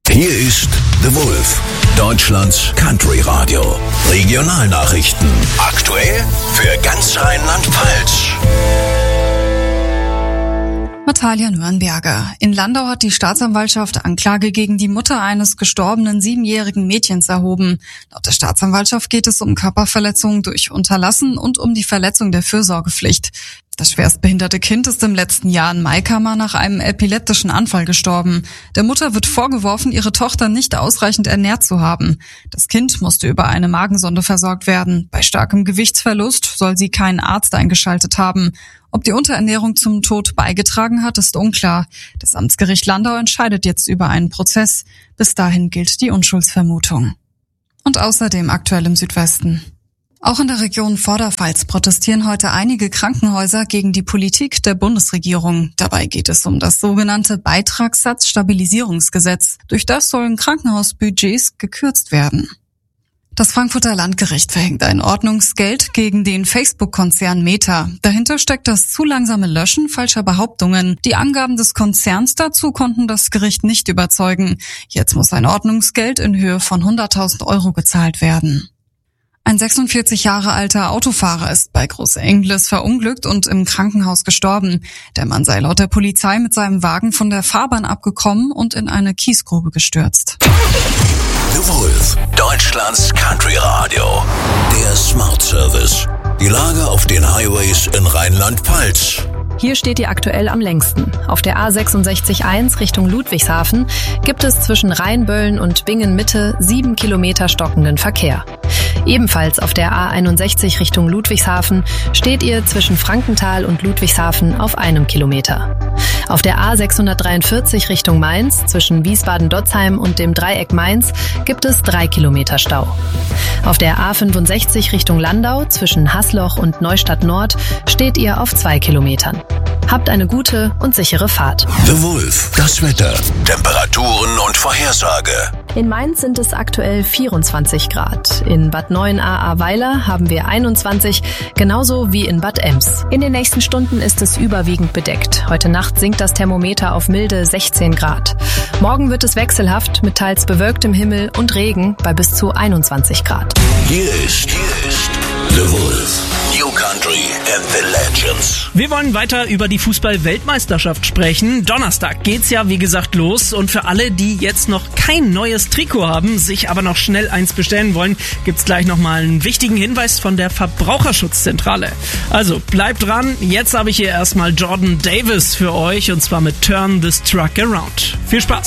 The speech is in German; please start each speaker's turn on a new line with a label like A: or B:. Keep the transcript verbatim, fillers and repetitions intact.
A: Hier ist The Wolf, Deutschlands Country Radio. Regionalnachrichten. Aktuell für ganz Rheinland-Pfalz.
B: Natalia Nürnberger. In Landau hat die Staatsanwaltschaft Anklage gegen die Mutter eines gestorbenen siebenjährigen Mädchens erhoben. Laut der Staatsanwaltschaft geht es um Körperverletzung durch Unterlassen und um die Verletzung der Fürsorgepflicht. Das schwerstbehinderte Kind ist im letzten Jahr in Maikammer nach einem epileptischen Anfall gestorben. Der Mutter wird vorgeworfen, ihre Tochter nicht ausreichend ernährt zu haben. Das Kind musste über eine Magensonde versorgt werden. Bei starkem Gewichtsverlust soll sie keinen Arzt eingeschaltet haben. Ob die Unterernährung zum Tod beigetragen hat, ist unklar. Das Amtsgericht Landau entscheidet jetzt über einen Prozess. Bis dahin gilt die Unschuldsvermutung. Und außerdem aktuell im Südwesten. Auch in der Region Vorderpfalz protestieren heute einige Krankenhäuser gegen die Politik der Bundesregierung. Dabei geht es um das sogenannte Beitragssatzstabilisierungsgesetz. Durch das sollen Krankenhausbudgets gekürzt werden. Das Frankfurter Landgericht verhängt ein Ordnungsgeld gegen den Facebook-Konzern Meta. Dahinter steckt das zu langsame Löschen falscher Behauptungen. Die Angaben des Konzerns dazu konnten das Gericht nicht überzeugen. Jetzt muss ein Ordnungsgeld in Höhe von hunderttausend Euro gezahlt werden. Ein sechsundvierzig Jahre alter Autofahrer ist bei Großengles verunglückt und im Krankenhaus gestorben. Der Mann sei laut der Polizei mit seinem Wagen von der Fahrbahn abgekommen und in eine Kiesgrube gestürzt.
A: The Wolf, Deutschlands Country Radio. Der Smart Service. Die Lage auf den Highways in Rheinland-Pfalz.
C: Hier steht ihr aktuell am längsten. Auf der A sechsundsechzig eins Richtung Ludwigshafen gibt es zwischen Rheinböllen und Bingen-Mitte sieben Kilometer stockenden Verkehr. Ebenfalls auf der A einundsechzig Richtung Ludwigshafen steht ihr zwischen Frankenthal und Ludwigshafen auf einem Kilometer. Auf der A sechshundertdreiundvierzig Richtung Mainz zwischen Wiesbaden-Dotzheim und dem Dreieck Mainz gibt es drei Kilometer Stau. Auf der A fünfundsechzig Richtung Landau zwischen Haßloch und Neustadt Nord steht ihr auf zwei Kilometern. Habt eine gute und sichere Fahrt.
A: The Wolf, das Wetter, Temperaturen und Vorhersage.
C: In Mainz sind es aktuell vierundzwanzig Grad. In Bad Neuenahr-Ahrweiler haben wir einundzwanzig, genauso wie in Bad Ems. In den nächsten Stunden ist es überwiegend bedeckt. Heute Nacht sinkt das Thermometer auf milde sechzehn Grad. Morgen wird es wechselhaft mit teils bewölktem Himmel und Regen bei bis zu einundzwanzig Grad.
A: Hier ist, hier ist The Wolf. New Country and the Legends.
D: Wir wollen weiter über die Fußball-Weltmeisterschaft sprechen. Donnerstag geht's ja, wie gesagt, los. Und für alle, die jetzt noch kein neues Trikot haben, sich aber noch schnell eins bestellen wollen, gibt's gleich nochmal einen wichtigen Hinweis von der Verbraucherschutzzentrale. Also bleibt dran. Jetzt habe ich hier erstmal Jordan Davis für euch und zwar mit Turn This Truck Around. Viel Spaß!